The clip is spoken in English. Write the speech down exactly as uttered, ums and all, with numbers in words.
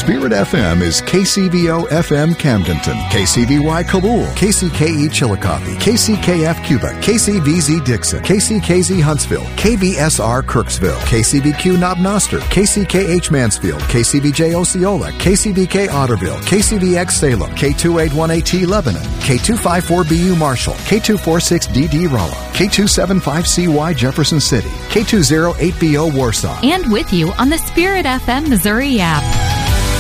Spirit F M is K C V O F M Camdenton, K C V Y Kabul, K C K E Chillicothe, K C K F Cuba, K C V Z Dixon, K C K Z Huntsville, K V S R Kirksville, K C V Q Knob Noster, K C K H Mansfield, K C V J Osceola, K C V K Otterville, K C V X Salem, K two eight one eight T Lebanon, K two five four B U Marshall, K two four six D D Rolla, K two seven five C Y Jefferson City, K two zero eight B O Warsaw. And with you on the Spirit F M Missouri app.